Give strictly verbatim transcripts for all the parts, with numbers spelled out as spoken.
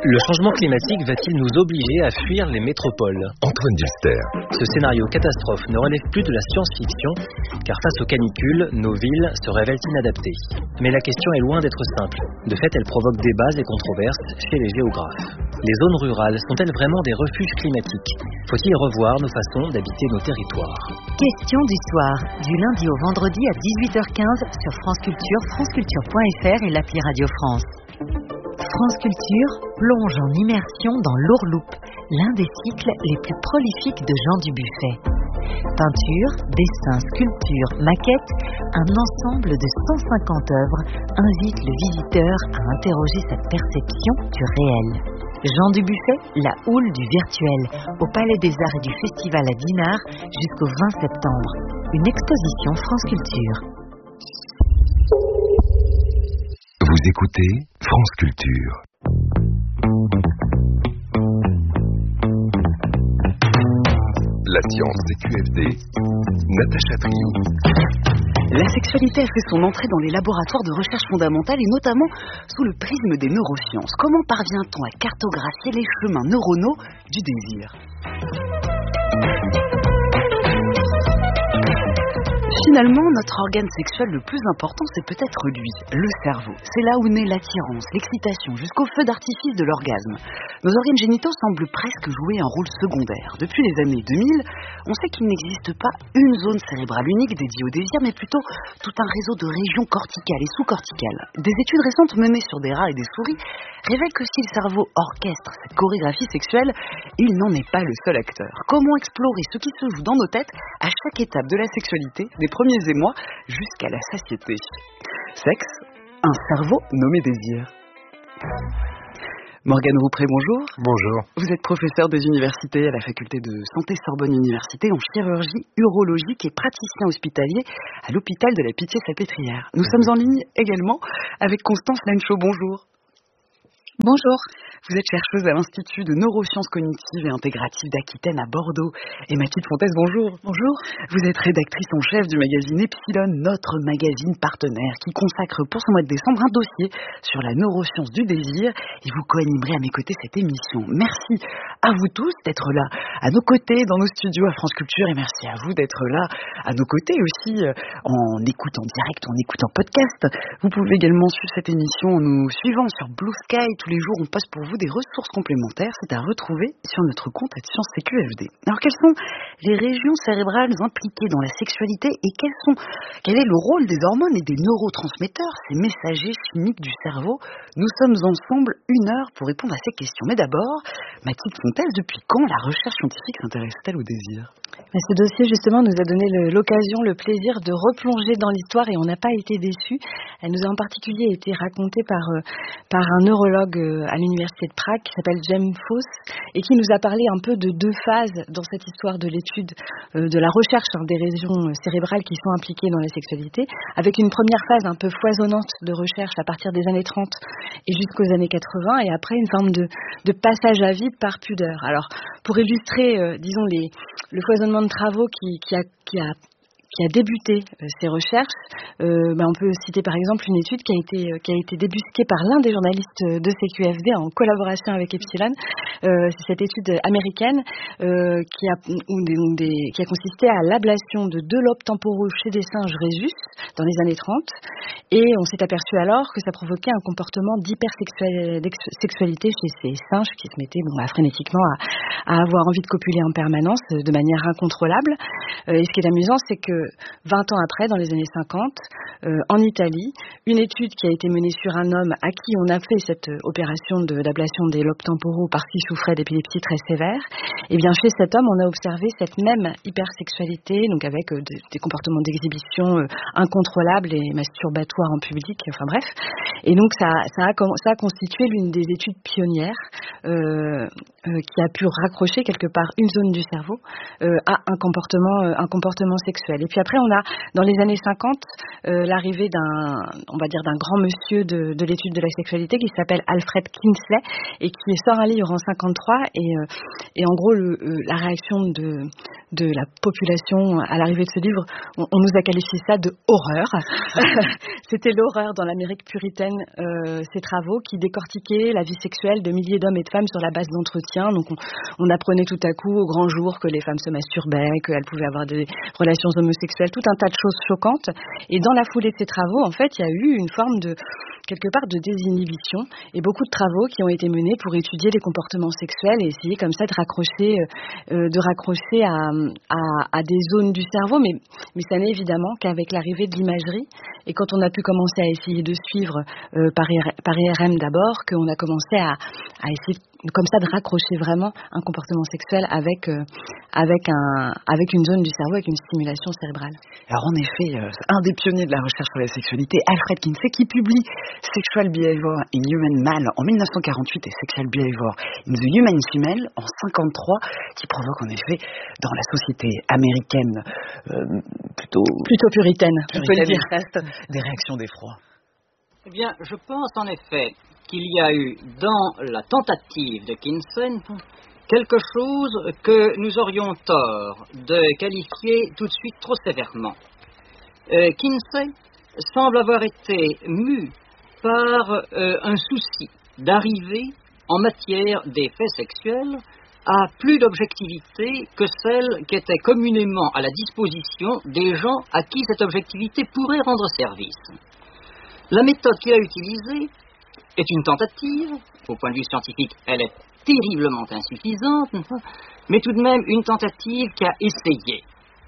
Le changement climatique va-t-il nous obliger à fuir les métropoles ? Antoine Duster. Ce scénario catastrophe ne relève plus de la science-fiction, car face aux canicules, nos villes se révèlent inadaptées. Mais la question est loin d'être simple. De fait, elle provoque débats et controverses chez les géographes. Les zones rurales sont-elles vraiment des refuges climatiques ? Faut-il revoir nos façons d'habiter nos territoires ? Question du soir, du lundi au vendredi à dix-huit heures quinze sur France Culture, franceculture point f r et l'appli Radio France. France Culture plonge en immersion dans l'Ourloupe, l'un des cycles les plus prolifiques de Jean Dubuffet. Peinture, dessins, sculptures, maquettes, un ensemble de cent cinquante œuvres invite le visiteur à interroger sa perception du réel. Jean Dubuffet, la houle du virtuel, au Palais des Arts et du Festival à Dinard jusqu'au vingt septembre. Une exposition France Culture. Vous écoutez France Culture. La science des Q F D, Natacha Trio. La sexualité a fait son entrée dans les laboratoires de recherche fondamentale et notamment sous le prisme des neurosciences. Comment parvient-on à cartographier les chemins neuronaux du désir ? Finalement, notre organe sexuel le plus important, c'est peut-être lui, le cerveau. C'est là où naît l'attirance, l'excitation, jusqu'au feu d'artifice de l'orgasme. Nos organes génitaux semblent presque jouer un rôle secondaire. Depuis les années deux mille, on sait qu'il n'existe pas une zone cérébrale unique dédiée au désir, mais plutôt tout un réseau de régions corticales et sous-corticales. Des études récentes menées sur des rats et des souris révèlent que si le cerveau orchestre cette chorégraphie sexuelle, il n'en est pas le seul acteur. Comment explorer ce qui se joue dans nos têtes à chaque étape de la sexualité, des premiers émois jusqu'à la satiété. Sexe, un cerveau nommé désir. Morgane Roupré, bonjour. Bonjour. Vous êtes professeur des universités à la faculté de santé Sorbonne Université en chirurgie urologique et praticien hospitalier à l'hôpital de la Pitié-Salpêtrière. Nous mmh. sommes en ligne également avec Constance Lenchaud, bonjour. Bonjour. Vous êtes chercheuse à l'Institut de neurosciences cognitives et intégratives d'Aquitaine à Bordeaux. Et Mathilde Fontaise, bonjour. Bonjour. Vous êtes rédactrice en chef du magazine Epsilon, notre magazine partenaire qui consacre pour ce mois de décembre un dossier sur la neuroscience du désir. Et vous co-animerez à mes côtés cette émission. Merci à vous tous d'être là, à nos côtés dans nos studios à France Culture. Et merci à vous d'être là, à nos côtés aussi, en écoute en direct, en écoute en podcast. Vous pouvez également suivre cette émission en nous suivant sur Blue Sky. Tous les jours, on poste pour vous des ressources complémentaires. C'est à retrouver sur notre compte Sciences C Q F D. Alors, quelles sont les régions cérébrales impliquées dans la sexualité et quels sont, quel est le rôle des hormones et des neurotransmetteurs, ces messagers chimiques du cerveau ? Nous sommes ensemble une heure pour répondre à ces questions. Mais d'abord, Mathilde Fontaise, depuis quand la recherche scientifique s'intéresse-t-elle au désir ? Ce dossier, justement, nous a donné le, l'occasion, le plaisir de replonger dans l'histoire et on n'a pas été déçus. Elle nous a en particulier été racontée par, euh, par un neurologue euh, à l'université de Prague qui s'appelle James Foss et qui nous a parlé un peu de deux phases dans cette histoire de l'étude euh, de la recherche hein, des régions cérébrales qui sont impliquées dans la sexualité, avec une première phase un peu foisonnante de recherche à partir des années trente et jusqu'aux années quatre-vingts et après une forme de, de passage à vide par pudeur. Alors, pour illustrer, euh, disons, les, le foisonnement de travaux qui, qui, a, qui, a, qui a débuté euh, ces recherches, euh, bah on peut citer par exemple une étude qui a été, euh, qui a été débusquée par l'un des journalistes de C Q F D en collaboration avec Epsilon. Euh, c'est cette étude américaine euh, qui, a, où des, où des, qui a consisté à l'ablation de deux lobes temporaux chez des singes rhésus dans les années trente. Et on s'est aperçu alors que ça provoquait un comportement d'hypersexualité chez ces singes qui se mettaient bon, frénétiquement à, à avoir envie de copuler en permanence de manière incontrôlable. Euh, et ce qui est amusant, c'est que vingt ans après, dans les années cinquante, euh, en Italie, une étude qui a été menée sur un homme à qui on a fait cette euh, opération de, d'ablation des lobes temporaux parce qu'il souffrait d'épilepsie très sévère, et bien chez cet homme, on a observé cette même hypersexualité, donc avec euh, des, des comportements d'exhibition euh, incontrôlables et masturbatoires en public, enfin bref. Et donc ça, ça, a, ça a constitué l'une des études pionnières euh, euh, qui a pu raccrocher quelque part une zone du cerveau euh, à un comportement, euh, un comportement sexuel. Et puis après, on a dans les années cinquante euh, l'arrivée d'un, on va dire d'un grand monsieur de, de l'étude de la sexualité qui s'appelle Alfred Kinsey et qui sort un livre en cinquante-trois et, euh, et en gros le, euh, la réaction de de la population à l'arrivée de ce livre, on, on nous a qualifié ça de horreur. C'était l'horreur dans l'Amérique puritaine, euh, ces travaux qui décortiquaient la vie sexuelle de milliers d'hommes et de femmes sur la base d'entretiens. Donc on, on apprenait tout à coup au grand jour que les femmes se masturbaient, qu'elles pouvaient avoir des relations homosexuelles, tout un tas de choses choquantes. Et dans la foulée de ces travaux, en fait, il y a eu une forme de, quelque part, de désinhibition et beaucoup de travaux qui ont été menés pour étudier les comportements sexuels et essayer comme ça de raccrocher, euh, de raccrocher à À, à des zones du cerveau, mais, mais ça n'est évidemment qu'avec l'arrivée de l'imagerie et quand on a pu commencer à essayer de suivre euh, par, par I R M d'abord, qu'on a commencé à, à essayer comme ça de raccrocher vraiment un comportement sexuel avec, euh, avec, un, avec une zone du cerveau, avec une stimulation cérébrale. Alors en effet, euh, un des pionniers de la recherche sur la sexualité, Alfred Kinsey, qui publie Sexual Behavior in Human Male en mille neuf cent quarante-huit et Sexual Behavior in the Human Female en cinquante-trois, qui provoque en effet dans la société américaine euh, plutôt plutôt puritaine, puritaine dire. Reste, des réactions d'effroi. Eh bien, je pense en effet qu'il y a eu dans la tentative de Kinsey quelque chose que nous aurions tort de qualifier tout de suite trop sévèrement. Euh, Kinsey semble avoir été mu par euh, un souci d'arriver en matière des faits sexuels à plus d'objectivité que celle qui était communément à la disposition des gens à qui cette objectivité pourrait rendre service. La méthode qu'il a utilisée est une tentative, au point de vue scientifique, elle est terriblement insuffisante, mais tout de même une tentative qui a essayé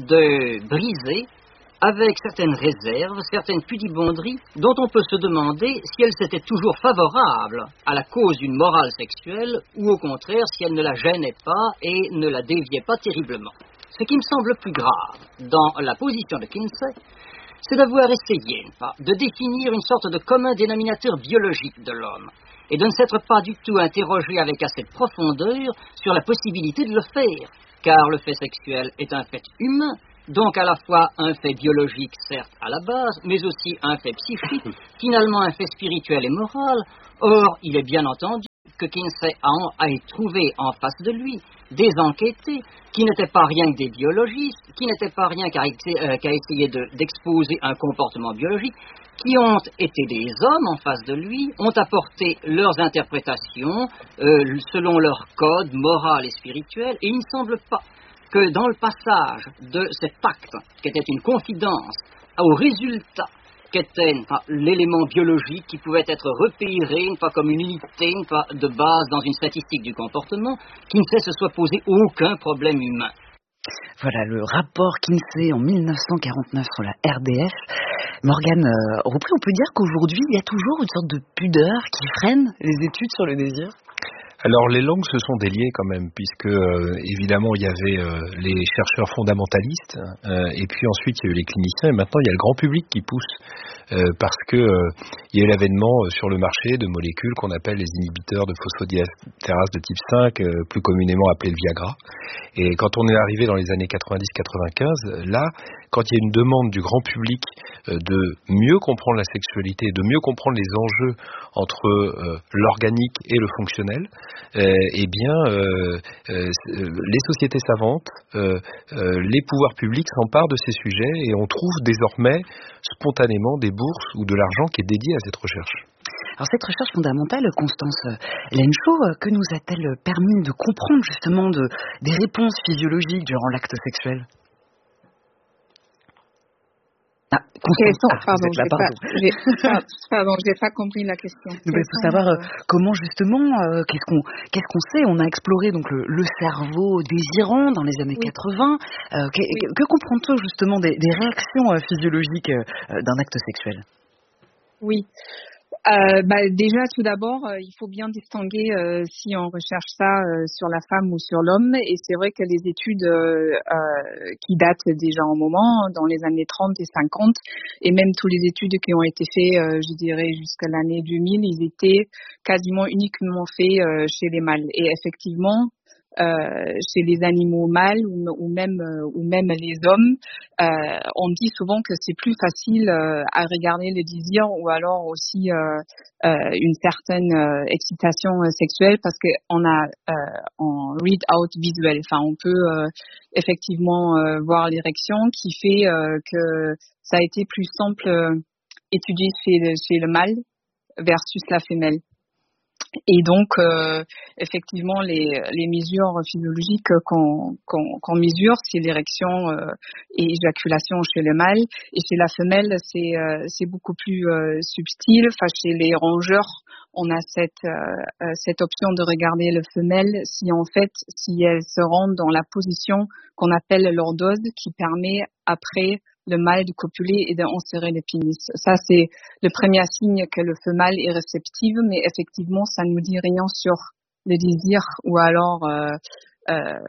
de briser, avec certaines réserves, certaines pudibonderies, dont on peut se demander si elles étaient toujours favorables à la cause d'une morale sexuelle, ou au contraire si elles ne la gênaient pas et ne la déviaient pas terriblement. Ce qui me semble le plus grave dans la position de Kinsey, c'est d'avoir essayé de définir une sorte de commun dénominateur biologique de l'homme, et de ne s'être pas du tout interrogé avec assez de profondeur sur la possibilité de le faire, car le fait sexuel est un fait humain, donc à la fois un fait biologique, certes, à la base, mais aussi un fait psychique, finalement un fait spirituel et moral. Or, il est bien entendu que Kinsey a, a trouvé en face de lui des enquêtés qui n'étaient pas rien que des biologistes, qui n'étaient pas rien qu'à, euh, qu'à essayer de, d'exposer un comportement biologique, qui ont été des hommes en face de lui, ont apporté leurs interprétations euh, selon leur code moral et spirituel, et il ne semble pas que dans le passage de cet acte, qui était une confidence, au résultat qu'était enfin, l'élément biologique qui pouvait être repéré pas comme une unité pas de base dans une statistique du comportement, qui ne sait se soit posé aucun problème humain. Voilà le rapport Kinsey en mille neuf cent quarante-neuf sur la R D F. Morgane euh, Roupry, on peut dire qu'aujourd'hui, il y a toujours une sorte de pudeur qui freine les études sur le désir ? Alors les langues se sont déliées quand même, puisque euh, évidemment il y avait euh, les chercheurs fondamentalistes, euh, et puis ensuite il y a eu les cliniciens, et maintenant il y a le grand public qui pousse, euh, parce que euh, il y a eu l'avènement euh, sur le marché de molécules qu'on appelle les inhibiteurs de phosphodiesterase de type cinq, euh, plus communément appelés le Viagra. Et quand on est arrivé dans les années quatre-vingt-dix quatre-vingt-quinze, là, quand il y a une demande du grand public euh, de mieux comprendre la sexualité, de mieux comprendre les enjeux entre euh, l'organique et le fonctionnel, Euh, eh bien, euh, euh, les sociétés savantes, euh, euh, les pouvoirs publics s'emparent de ces sujets et on trouve désormais spontanément des bourses ou de l'argent qui est dédié à cette recherche. Alors cette recherche fondamentale, Constance Lenchot, que nous a-t-elle permis de comprendre justement de, des réponses physiologiques durant l'acte sexuel ? Ah, sont, ah, pardon, je n'ai pas, pardon, j'ai pas compris la question. Il faut savoir euh, comment justement, euh, qu'est-ce qu'on, qu'est-ce qu'on sait. On a exploré donc le, le cerveau désirant dans les années oui. quatre-vingts. Euh, que, oui. que comprend-on justement des, des réactions euh, physiologiques euh, d'un acte sexuel ? Oui. Euh, bah, déjà, tout d'abord, euh, il faut bien distinguer euh, si on recherche ça euh, sur la femme ou sur l'homme. Et c'est vrai que les études euh, euh, qui datent déjà un moment, dans les années trente et cinquante, et même toutes les études qui ont été faites, euh, je dirais, jusqu'à l'année deux mille, ils étaient quasiment uniquement faits euh, chez les mâles. Et effectivement, Euh, chez les animaux mâles ou, ou même euh, ou même les hommes, euh, on dit souvent que c'est plus facile euh, à regarder le désir ou alors aussi euh, euh, une certaine euh, excitation euh, sexuelle parce que on a euh, en read out visuel, enfin on peut euh, effectivement euh, voir l'érection qui fait euh, que ça a été plus simple euh, étudié chez le, chez le mâle versus la femelle. Et donc, euh, effectivement, les, les mesures physiologiques qu'on, qu'on, qu'on mesure, c'est l'érection euh, et éjaculation chez le mâle. Et chez la femelle, c'est, euh, c'est beaucoup plus euh, subtil. Enfin, chez les rongeurs, on a cette, euh, cette option de regarder le femelle si, en fait, si elle se rend dans la position qu'on appelle lordose, qui permet après le mâle de copuler et d'insérer le pénis. Ça, c'est le premier signe que le femelle est réceptive, mais effectivement, ça ne nous dit rien sur le désir ou alors euh, euh,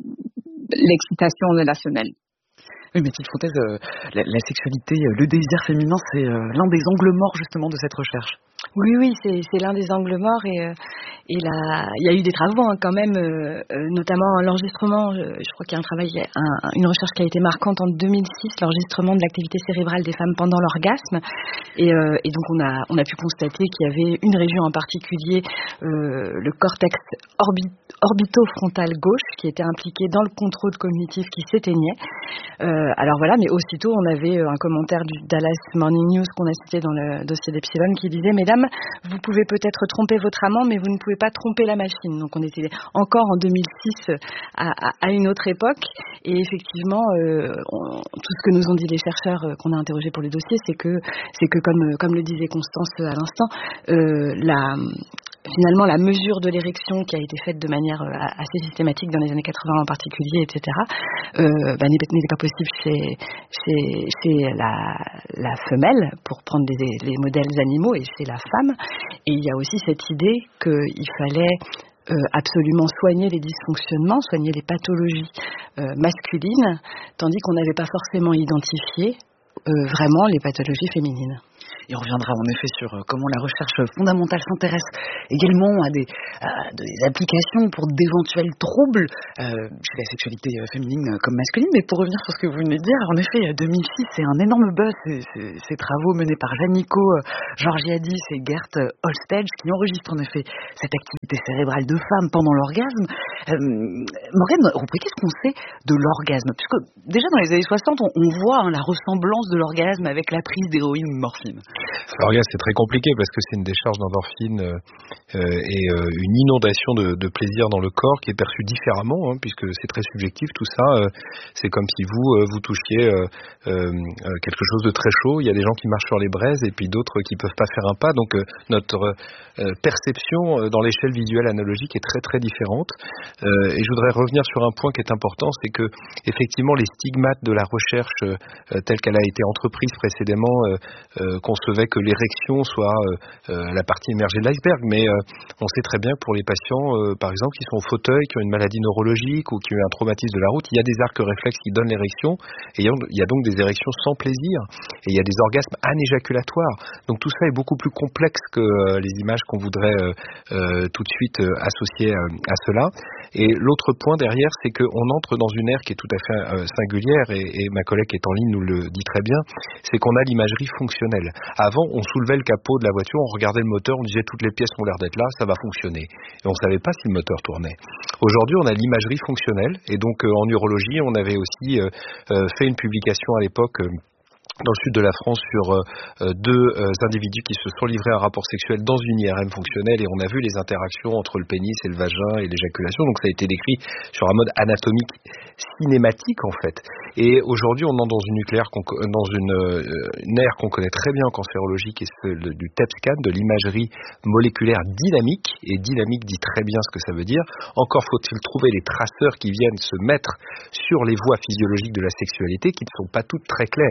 l'excitation de la femelle. Oui, Mathilde Fontaise, euh, la, la sexualité, euh, le désir féminin, c'est euh, l'un des angles morts justement de cette recherche. Oui, oui, c'est, c'est l'un des angles morts et, euh, et là, il y a eu des travaux hein, quand même, euh, euh, notamment l'enregistrement. Je, je crois qu'il y a un travail, un, une recherche qui a été marquante en deux mille six, l'enregistrement de l'activité cérébrale des femmes pendant l'orgasme. Et, euh, et donc on a, on a pu constater qu'il y avait une région en particulier, euh, le cortex orbit, orbitofrontal gauche, qui était impliqué dans le contrôle cognitif qui s'éteignait. Euh, alors voilà, mais aussitôt on avait un commentaire du Dallas Morning News qu'on a cité dans le dossier d'Epsilon qui disait: mesdames, vous pouvez peut-être tromper votre amant, mais vous ne pouvez pas tromper la machine. Donc on était encore en deux mille six à, à, à une autre époque. Et effectivement, euh, on, tout ce que nous ont dit les chercheurs euh, qu'on a interrogés pour le dossier, c'est que, c'est que comme, comme le disait Constance à l'instant, euh, la... finalement, la mesure de l'érection qui a été faite de manière assez systématique dans les années quatre-vingts en particulier, et cetera, euh, bah, n'était pas possible chez, chez, chez la, la femelle, pour prendre les, les modèles animaux, et chez la femme. Et il y a aussi cette idée qu'il fallait euh, absolument soigner les dysfonctionnements, soigner les pathologies euh, masculines, tandis qu'on n'avait pas forcément identifié euh, vraiment les pathologies féminines. Et on reviendra en effet sur comment la recherche fondamentale s'intéresse également à des, à des applications pour d'éventuels troubles euh, chez la sexualité féminine comme masculine. Mais pour revenir sur ce que vous venez de dire, en effet, deux mille six, c'est un énorme buzz, ces, ces, ces travaux menés par Janiko Georgiadis et Gert Holstage qui enregistrent en effet cette activité cérébrale de femmes pendant l'orgasme. Euh, Morgane Roupré, qu'est-ce qu'on sait de l'orgasme? Puisque déjà dans les années soixante, on, on voit hein, la ressemblance de l'orgasme avec la prise d'héroïne ou de morphine. L'orgasme, c'est très compliqué parce que c'est une décharge d'endorphine euh, euh, et euh, une inondation de, de plaisir dans le corps qui est perçue différemment, hein, puisque c'est très subjectif tout ça. Euh, c'est comme si vous euh, vous touchiez euh, euh, quelque chose de très chaud. Il y a des gens qui marchent sur les braises et puis d'autres qui peuvent pas faire un pas. Donc euh, notre euh, perception dans l'échelle visuelle analogique est très très différente. Euh, et je voudrais revenir sur un point qui est important, c'est que effectivement les stigmates de la recherche euh, telle qu'elle a été entreprise précédemment euh, euh, concevaient que l'érection soit euh, euh, la partie émergée de l'iceberg, mais euh, on sait très bien que pour les patients, euh, par exemple, qui sont au fauteuil, qui ont une maladie neurologique ou qui ont eu un traumatisme de la route, il y a des arcs réflexes qui donnent l'érection, et il y a donc des érections sans plaisir, et il y a des orgasmes anéjaculatoires. Donc tout ça est beaucoup plus complexe que euh, les images qu'on voudrait euh, euh, tout de suite euh, associer euh, à cela. Et l'autre point derrière, c'est qu'on entre dans une ère qui est tout à fait euh, singulière, et, et ma collègue qui est en ligne nous le dit très bien, c'est qu'on a l'imagerie fonctionnelle. Avant, on soulevait le capot de la voiture, on regardait le moteur, on disait toutes les pièces ont l'air d'être là, ça va fonctionner. Et on ne savait pas si le moteur tournait. Aujourd'hui, on a l'imagerie fonctionnelle, et donc euh, en urologie, on avait aussi euh, euh, fait une publication à l'époque euh, dans le sud de la France sur euh, deux euh, individus qui se sont livrés à un rapport sexuel dans une I R M fonctionnelle, et on a vu les interactions entre le pénis et le vagin et l'éjaculation. Donc ça a été décrit sur un mode anatomique cinématique en fait. Et aujourd'hui on entre dans une nucléaire qu'on, dans une, euh, une ère qu'on connaît très bien en cancérologie, qui est celle du T E P scan, de l'imagerie moléculaire dynamique. Et dynamique dit très bien ce que ça veut dire. Encore faut-il trouver les traceurs qui viennent se mettre sur les voies physiologiques de la sexualité, qui ne sont pas toutes très claires. Puis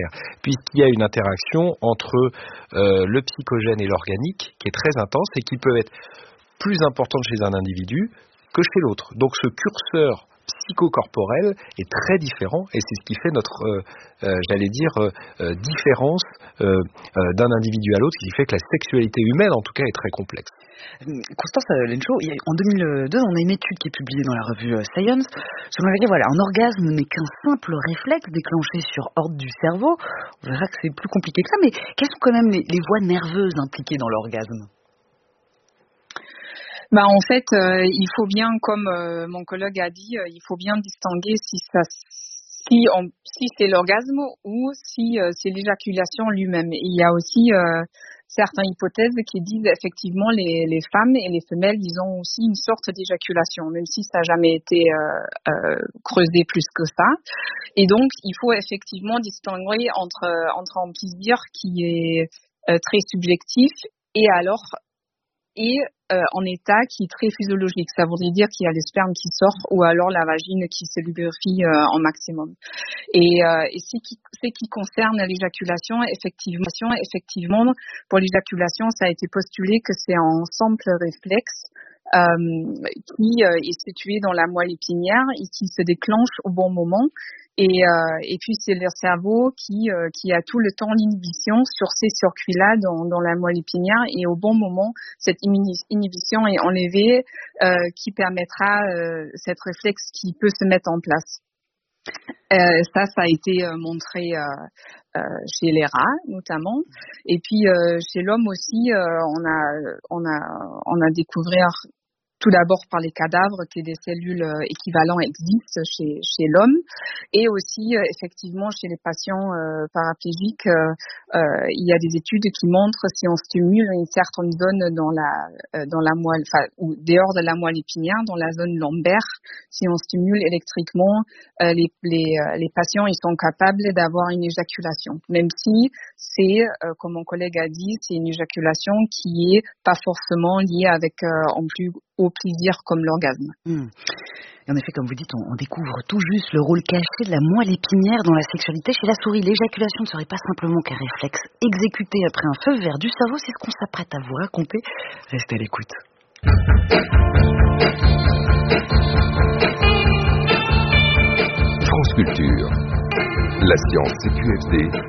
puisqu'il y a une interaction entre euh, le psychogène et l'organique qui est très intense et qui peut être plus importante chez un individu que chez l'autre. Donc ce curseur psychocorporel est très différent et c'est ce qui fait notre, euh, euh, j'allais dire, euh, euh, différence euh, euh, d'un individu à l'autre, qui fait que la sexualité humaine, en tout cas, est très complexe. Constance Lencho, en deux mille deux, on a une étude qui est publiée dans la revue Science, selon laquelle voilà, un orgasme n'est qu'un simple réflexe déclenché sur ordre du cerveau. On verra que c'est plus compliqué que ça, mais quelles sont quand même les, les voies nerveuses impliquées dans l'orgasme ? Bah en fait, euh, il faut bien, comme euh, mon collègue a dit, euh, il faut bien distinguer si ça, si on, si c'est l'orgasme ou si euh, c'est l'éjaculation lui-même. Il y a aussi euh, certaines hypothèses qui disent effectivement les, les femmes et les femelles, ils ont aussi une sorte d'éjaculation, même si ça n'a jamais été euh, euh, creusé plus que ça. Et donc, il faut effectivement distinguer entre entre un plaisir qui est euh, très subjectif et alors et euh, en état qui est très physiologique. Ça voudrait dire qu'il y a le sperme qui sort ou alors la vagine qui se lubrifie euh, en maximum. Et, euh, et ce qui, ce qui concerne l'éjaculation, effectivement, effectivement, pour l'éjaculation, ça a été postulé que c'est un simple réflexe euh, qui euh, est situé dans la moelle épinière et qui se déclenche au bon moment. Et, euh, et puis c'est le cerveau qui euh, qui a tout le temps l'inhibition sur ces circuits-là dans, dans la moelle épinière et au bon moment cette inhibition est enlevée euh, qui permettra euh, cette réflexe qui peut se mettre en place. Euh, ça, ça a été euh, montré euh, euh, chez les rats notamment, et puis euh, chez l'homme aussi, euh, on a on a on a découvert tout d'abord par les cadavres que des cellules euh, équivalentes existent chez chez l'homme et aussi euh, effectivement chez les patients euh, paraplégiques euh, euh, il y a des études qui montrent si on stimule une certaine zone dans la euh, dans la moelle enfin ou dehors de la moelle épinière dans la zone lombaire, si on stimule électriquement euh, les les euh, les patients ils sont capables d'avoir une éjaculation, même si c'est euh, comme mon collègue a dit, c'est une éjaculation qui est pas forcément liée avec euh, en plus au plaisir comme l'orgasme. Mmh. Et en effet, comme vous dites, on, on découvre tout juste le rôle caché de la moelle épinière dans la sexualité. Chez la souris, l'éjaculation ne serait pas simplement qu'un réflexe exécuté après un feu vert du cerveau. C'est ce qu'on s'apprête à vous raconter. Restez à l'écoute. France Culture. La science C Q F D